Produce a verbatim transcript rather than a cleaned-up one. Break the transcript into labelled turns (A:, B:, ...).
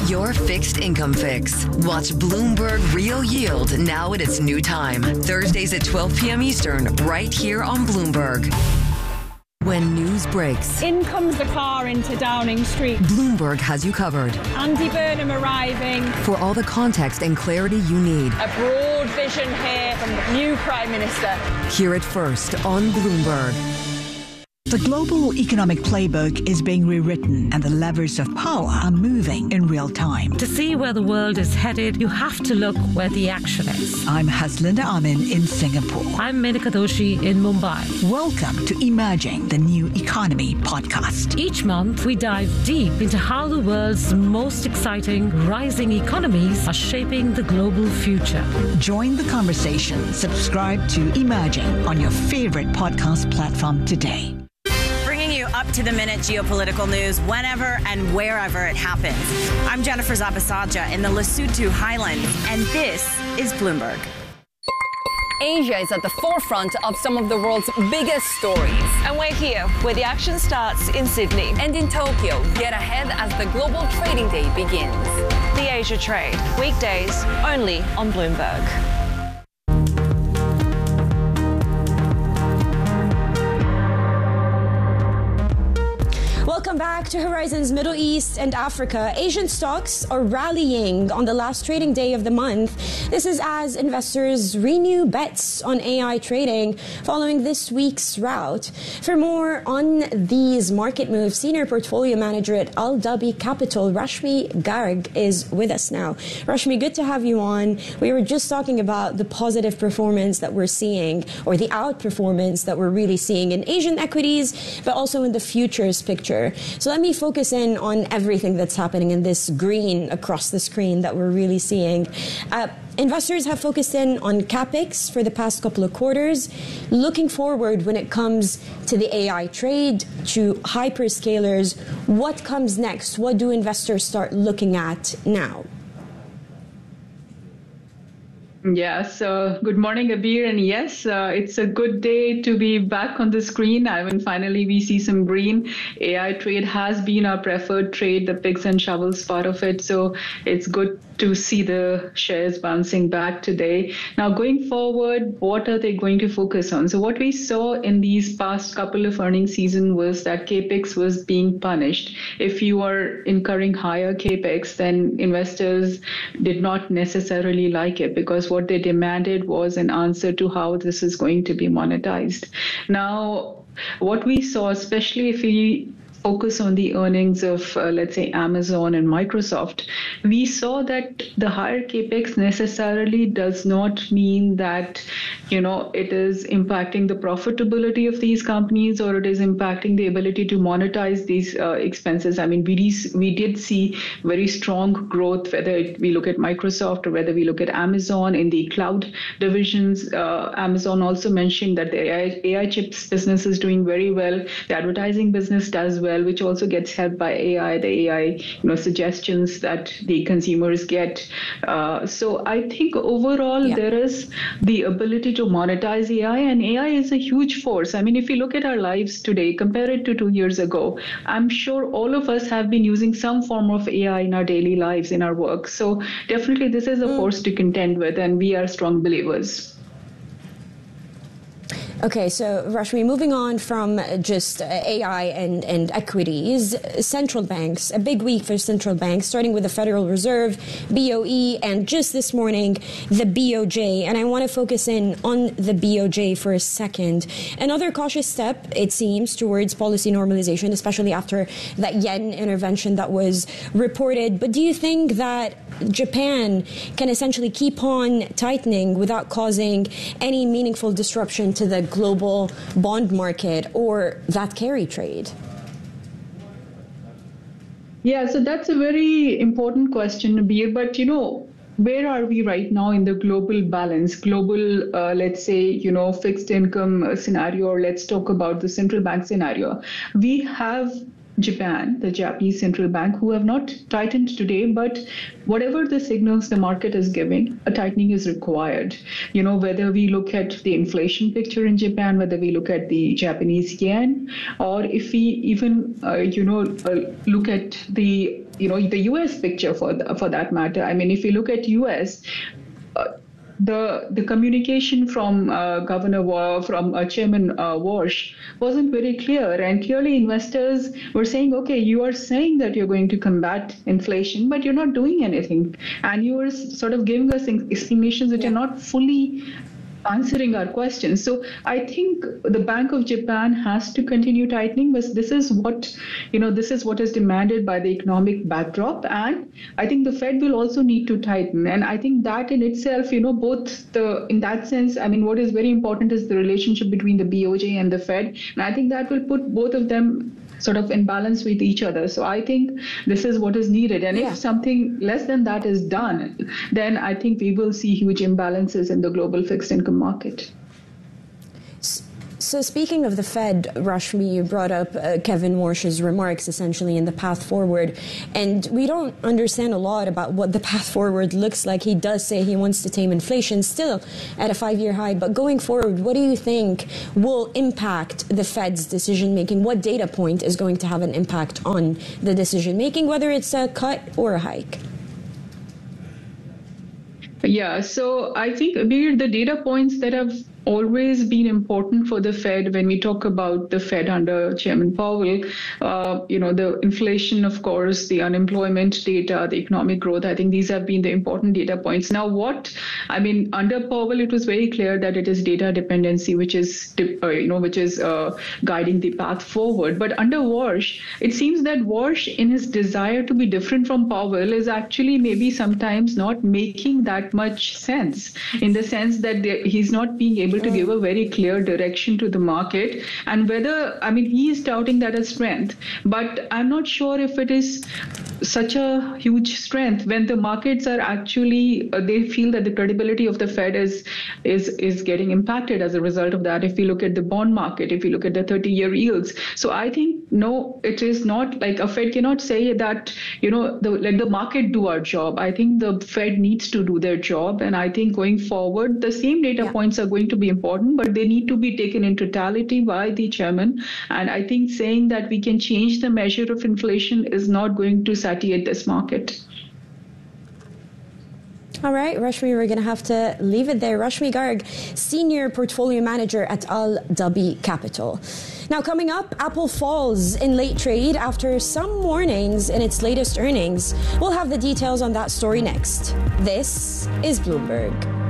A: Your fixed income fix. Watch Bloomberg Real Yield now at its new time. Thursdays at twelve p.m. Eastern, right here on Bloomberg. When news breaks,
B: in comes the car into Downing Street.
A: Bloomberg has you covered.
B: Andy Burnham arriving.
A: For all the context and clarity you need.
B: A broad vision here from the new Prime Minister.
A: Hear it first on Bloomberg.
C: The global economic playbook is being rewritten and the levers of power are moving in real time.
D: To see where the world is headed, you have to look where the action is.
C: I'm Haslinda Amin in Singapore.
D: I'm Menika Doshi in Mumbai.
C: Welcome to Emerging the New Economy podcast.
D: Each month, we dive deep into how the world's most exciting rising economies are shaping the global future.
C: Join the conversation. Subscribe to Emerging on your favorite podcast platform today.
E: Up to the minute geopolitical news whenever and wherever it happens. I'm Jennifer Zabasaja in the Lesotho Highlands, and this is Bloomberg.
F: Asia is at the forefront of some of the world's biggest stories.
G: And we're here where the action starts in Sydney.
F: And in Tokyo, get ahead as the global trading day begins.
G: The Asia Trade, weekdays only on Bloomberg.
B: Welcome back to Horizons Middle East and Africa. Asian stocks are rallying on the last trading day of the month. This is as investors renew bets on A I trading following this week's rout. For more on these market moves, Senior Portfolio Manager at Al Dhabi Capital, Rashmi Garg, is with us now. Rashmi, good to have you on. We were just talking about the positive performance that we're seeing, or the outperformance that we're really seeing in Asian equities, but also in the futures picture. So let me focus in on everything that's happening in this green across the screen that we're really seeing. Uh, investors have focused in on CapEx for the past couple of quarters. Looking forward when it comes to the A I trade, to hyperscalers, what comes next? What do investors start looking at now?
H: Yeah, so good morning, Abir. And yes, uh, it's a good day to be back on the screen. I mean, finally, we see some green. A I trade has been our preferred trade, the picks and shovels part of it. So it's good to see the shares bouncing back today. Now, going forward, what are they going to focus on? So what we saw in these past couple of earnings season was that CAPEX was being punished. If you are incurring higher CAPEX, then investors did not necessarily like it, because what they demanded was an answer to how this is going to be monetized. Now, what we saw, especially if we focus on the earnings of, uh, let's say, Amazon and Microsoft, we saw that the higher CAPEX necessarily does not mean that, you know, it is impacting the profitability of these companies, or it is impacting the ability to monetize these uh, expenses. I mean, we, we did see very strong growth, whether it, we look at Microsoft or whether we look at Amazon in the cloud divisions. Uh, Amazon also mentioned that the A I, A I chips business is doing very well. The advertising business does well, which also gets helped by A I, the A I, you know, suggestions that the consumers get. Uh, so I think overall yeah. there is the ability to monetize A I, and A I is a huge force. I mean, if you look at our lives today, compare it to two years ago, I'm sure all of us have been using some form of A I in our daily lives, in our work. So definitely this is a mm. force to contend with, and we are strong believers.
B: Okay, so Rashmi, moving on from just uh, A I and, and equities, central banks, a big week for central banks, starting with the Federal Reserve, B O E, and just this morning, the B O J. And I want to focus in on the B O J for a second. Another cautious step, it seems, towards policy normalization, especially after that yen intervention that was reported. But do you think that Japan can essentially keep on tightening without causing any meaningful disruption to the global bond market or that carry trade?
H: Yeah, so that's a very important question, Nabir. But, you know, where are we right now in the global balance, global, uh, let's say, you know, fixed income scenario, or let's talk about the central bank scenario? We have Japan, the Japanese central bank, who have not tightened today, but whatever the signals the market is giving, a tightening is required. You know, whether we look at the inflation picture in Japan, whether we look at the Japanese yen, or if we even, uh, you know, uh, look at the, you know, the U S picture for the, for that matter. I mean, if you look at U S, uh, The the communication from uh, Governor Wa, from uh, Chairman uh, Walsh wasn't very clear, and clearly investors were saying, okay, you are saying that you're going to combat inflation, but you're not doing anything, and you are sort of giving us explanations which are not fully answering our questions. So I think the Bank of Japan has to continue tightening, but this is what, you know, this is what is demanded by the economic backdrop. And I think the Fed will also need to tighten. And I think that in itself, you know, both the, in that sense, I mean, what is very important is the relationship between the B O J and the Fed. And I think that will put both of them sort of in balance with each other. So I think this is what is needed. And yeah. if something less than that is done, then I think we will see huge imbalances in the global fixed income market.
B: So speaking of the Fed, Rashmi, you brought up uh, Kevin Warsh's remarks essentially in the path forward. And we don't understand a lot about what the path forward looks like. He does say he wants to tame inflation still at a five-year high. But going forward, what do you think will impact the Fed's decision-making? What data point is going to have an impact on the decision-making, whether it's a cut or a hike?
H: Yeah, so I think, Abir, the data points that have always been important for the Fed when we talk about the Fed under Chairman Powell, uh, you know, the inflation, of course, the unemployment data, the economic growth, I think these have been the important data points. Now, what, I mean, under Powell, it was very clear that it is data dependency, which is, uh, you know, which is uh, guiding the path forward. But under Warsh, it seems that Warsh, in his desire to be different from Powell, is actually maybe sometimes not making that much sense, in the sense that he's not being able to give a very clear direction to the market. And whether, I mean, he is touting that as strength, but I'm not sure if it is such a huge strength when the markets are actually, uh, they feel that the credibility of the Fed is, is, is getting impacted as a result of that. If we look at the bond market, if we look at the thirty-year yields. So I think, no, it is not like a Fed cannot say that, you know, the, let the market do our job. I think the Fed needs to do their job. And I think going forward, the same data yeah. points are going to be important, but they need to be taken in totality by the chairman. And I think saying that we can change the measure of inflation is not going to satiate this market.
B: All right, Rashmi, we're going to have to leave it there. Rashmi Garg, Senior Portfolio Manager at Al Dhabi Capital. Now, coming up, Apple falls in late trade after some warnings in its latest earnings. We'll have the details on that story next. This is Bloomberg.